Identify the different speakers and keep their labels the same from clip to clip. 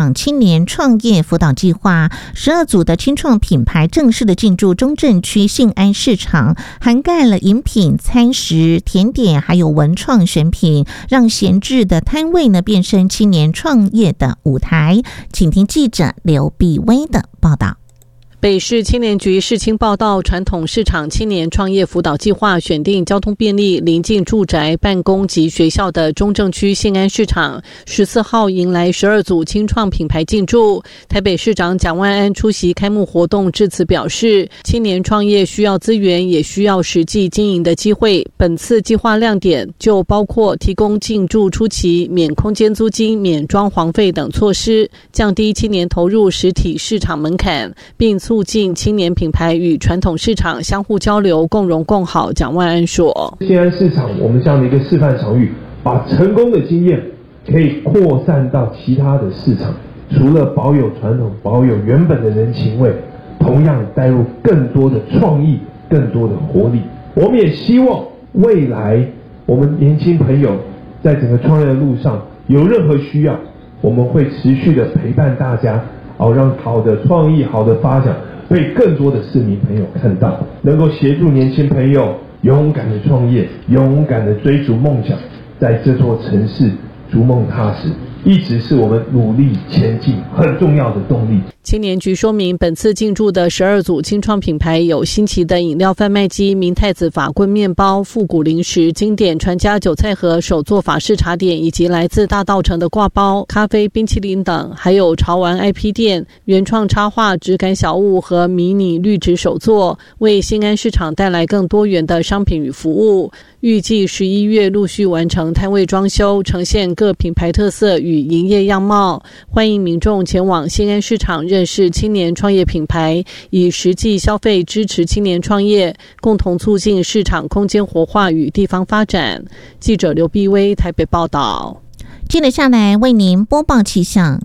Speaker 1: 场青年创业辅导计划，12组的青创品牌正式的进驻中正区信安市场，涵盖了饮品、餐食、甜点，还有文创选品，让闲置的摊位呢变成青年创业的舞台。请听记者刘碧薇的报道。
Speaker 2: 北市青年局市青报道，传统市场青年创业辅导计划选定交通便利、邻近住宅、办公及学校的中正区信安市场，14号迎来12组青创品牌进驻。台北市长蒋万安出席开幕活动致辞表示，青年创业需要资源，也需要实际经营的机会。本次计划亮点就包括提供进驻初期免空间租金、免装潢费等措施，降低青年投入实体市场门槛，并促进青年品牌与传统市场相互交流，共荣共好。蒋万安说，
Speaker 3: 信安市场我们这样的一个示范场域，把成功的经验可以扩散到其他的市场，除了保有传统、保有原本的人情味，同样带入更多的创意、更多的活力。我们也希望未来我们年轻朋友在整个创业的路上有任何需要，我们会持续的陪伴大家，让好的创意、好的发展被更多的市民朋友看到，能够协助年轻朋友勇敢的创业，勇敢的追逐梦想，在这座城市逐梦踏实，一直是我们努力前进很重要的动力。
Speaker 2: 青年局说明，本次进驻的12组青创品牌有新奇的饮料贩卖机、明太子法棍面包、复古零食、经典传家韭菜盒、手作法式茶点，以及来自大稻埕的挂包、咖啡、冰淇淋等，还有潮玩 IP 店、原创插画、质感小物和迷你绿植手作，为新安市场带来更多元的商品与服务。预计11月陆续完成摊位装修，呈现各品牌特色与营业样貌。欢迎民众前往新安市场认识青年创业品牌，以实际消费支持青年创业，共同促进市场空间活化与地方发展。记者刘碧薇台北报道。
Speaker 1: 接着下来为您播报气象。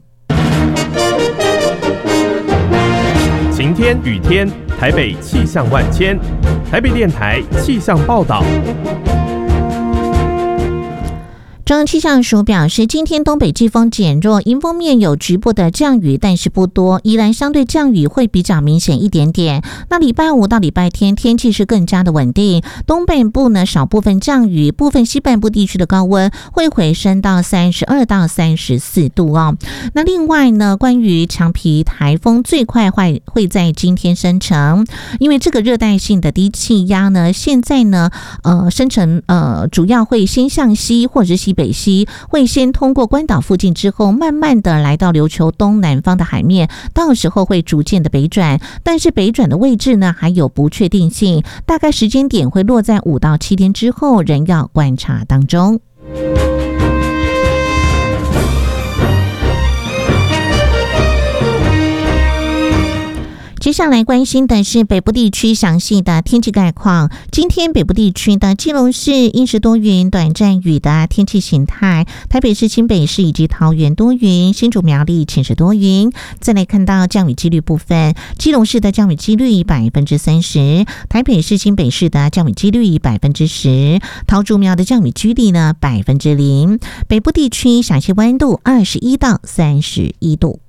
Speaker 4: 晴天雨天，台北气象万千。台北电台气象报道。
Speaker 1: 中央气象署表示，今天东北季风减弱，迎风面有局部的降雨，但是不多。宜兰相对降雨会比较明显一点点。那礼拜五到礼拜天天气是更加的稳定，东北部呢少部分降雨，部分西半部地区的高温会回升到32到34度哦。那另外呢，关于强皮台风最快会在今天生成，因为这个热带性的低气压呢，现在呢生成主要会先向西或者是西北西，会先通过关岛附近之后，慢慢的来到琉球东南方的海面，到时候会逐渐的北转，但是北转的位置呢还有不确定性，大概时间点会落在5到7天之后，仍要观察当中。接下来关心的是北部地区详细的天气概况。今天北部地区的基隆市阴时多云，短暂雨的天气形态；台北市、新北市以及桃园多云，新竹苗栗晴时多云。再来看到降雨几率部分，基隆市的降雨几率30%，台北市、新北市的降雨几率10%，桃竹苗的降雨几率呢0%。北部地区详细温度21到31度。